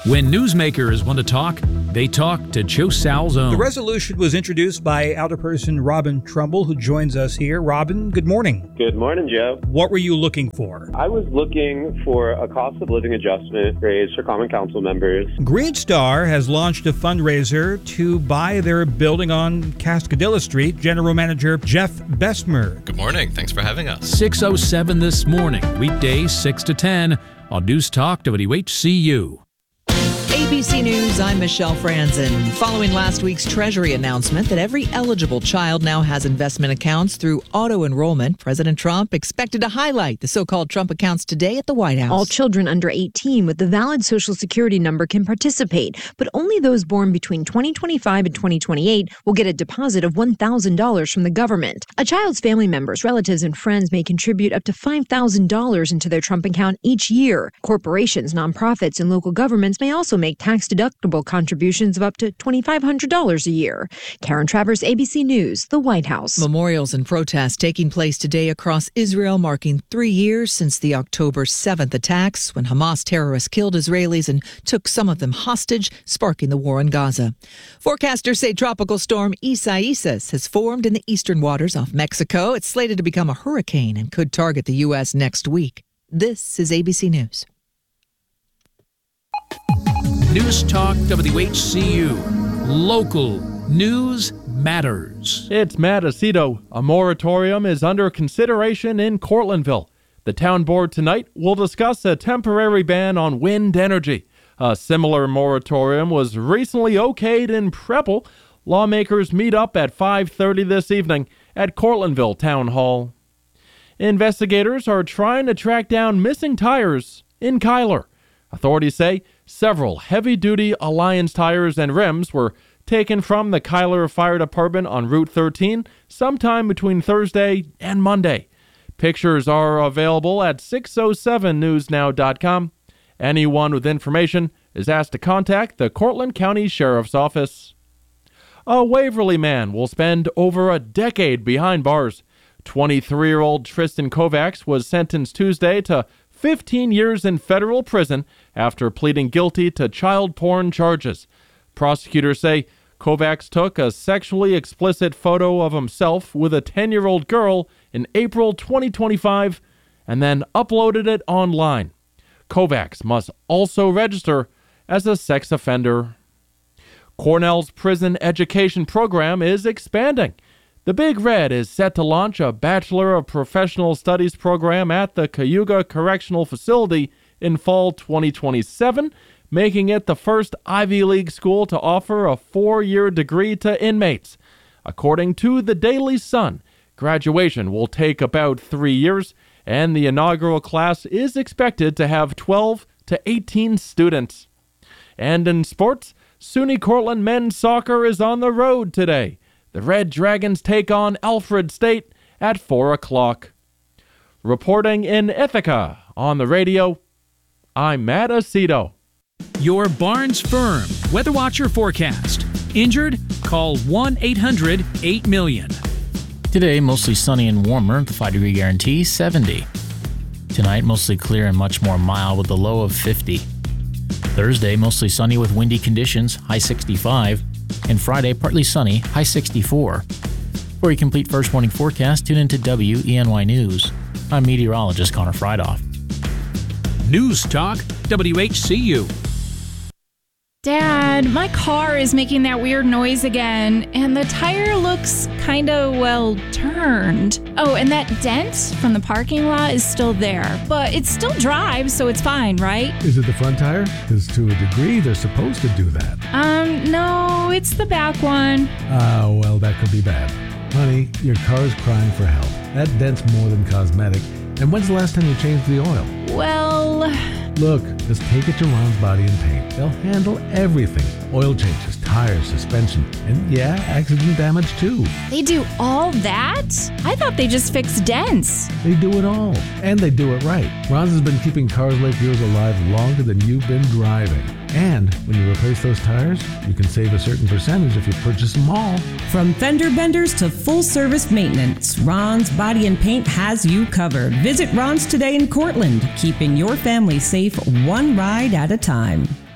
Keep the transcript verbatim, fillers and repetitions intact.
When newsmakers want to talk, they talk to Joe Salzone. The resolution was introduced by Alderperson Robin Trumbull, who joins us here. Robin, good morning. Good morning, Joe. What were you looking for? I was looking for a cost of living adjustment raise for Common Council members. Green Star has launched a fundraiser to buy their building on Cascadilla Street. General Manager Jeff Besmer. Good morning. Thanks for having us. six oh seven this morning, weekdays six to ten on News Talk W H C U. A B C News, I'm Michelle Franzen. Following last week's Treasury announcement that every eligible child now has investment accounts through auto-enrollment, President Trump expected to highlight the so-called Trump accounts today at the White House. All children under eighteen with the valid Social Security number can participate, but only those born between twenty twenty-five and twenty twenty-eight will get a deposit of one thousand dollars from the government. A child's family members, relatives, and friends may contribute up to five thousand dollars into their Trump account each year. Corporations, nonprofits, and local governments may also make tax-deductible contributions of up to two thousand five hundred dollars a year. Karen Travers, A B C News, the White House. Memorials and protests taking place today across Israel, marking three years since the October seventh attacks, when Hamas terrorists killed Israelis and took some of them hostage, sparking the war in Gaza. Forecasters say tropical storm Isaias has formed in the eastern waters off Mexico. It's slated to become a hurricane and could target the U S next week. This is A B C News. News Talk W H C U. Local news matters. It's Matt Aceto. A moratorium is under consideration in Cortlandville. The town board tonight will discuss a temporary ban on wind energy. A similar moratorium was recently okayed in Preble. Lawmakers meet up at five thirty this evening at Cortlandville Town Hall. Investigators are trying to track down missing tires in Cuyler. Authorities say several heavy-duty Alliance tires and rims were taken from the Cuyler Fire Department on Route thirteen sometime between Thursday and Monday. Pictures are available at six oh seven news now dot com. Anyone with information is asked to contact the Cortland County Sheriff's Office. A Waverly man will spend over a decade behind bars. twenty-three-year-old Tristan Kovacs was sentenced Tuesday to fifteen years in federal prison after pleading guilty to child porn charges. Prosecutors say Kovacs took a sexually explicit photo of himself with a ten-year-old girl in April twenty twenty-five and then uploaded it online. Kovacs must also register as a sex offender. Cornell's prison education program is expanding. The Big Red is set to launch a Bachelor of Professional Studies program at the Cayuga Correctional Facility in fall twenty twenty-seven, making it the first Ivy League school to offer a four-year degree to inmates. According to the Daily Sun, graduation will take about three years, and the inaugural class is expected to have twelve to eighteen students. And in sports, SUNY Cortland men's soccer is on the road today. The Red Dragons take on Alfred State at four o'clock. Reporting in Ithaca on the radio, I'm Matt Aceto. Your Barnes Firm Weather Watcher forecast. Injured? Call one eight hundred eight million. Today, mostly sunny and warmer, the five degree guarantee, seventy. Tonight, mostly clear and much more mild with a low of fifty. Thursday, mostly sunny with windy conditions, high sixty-five. And Friday, partly sunny, high sixty-four. For a complete first morning forecast, tune into W E N Y News. I'm meteorologist Connor Friedhoff. News Talk W H C U. Dad, my car is making that weird noise again, and the tire looks kind of, well, turned. Oh, and that dent from the parking lot is still there, but it still drives, so it's fine, right? Is it the front tire? Because to a degree, they're supposed to do that. Um, no, it's the back one. Oh, well, that could be bad. Honey, your car's crying for help. That dent's more than cosmetic. And when's the last time you changed the oil? Well... Look, just take it to Ron's Body and Paint. They'll handle everything. Oil changes, tires, suspension, and yeah, accident damage too. They do all that? I thought they just fixed dents. They do it all, and they do it right. Ron's has been keeping cars like yours alive longer than you've been driving. And when you replace those tires, you can save a certain percentage if you purchase them all. From fender benders to full-service maintenance, Ron's Body and Paint has you covered. Visit Ron's today in Cortland, keeping your family safe one ride at a time.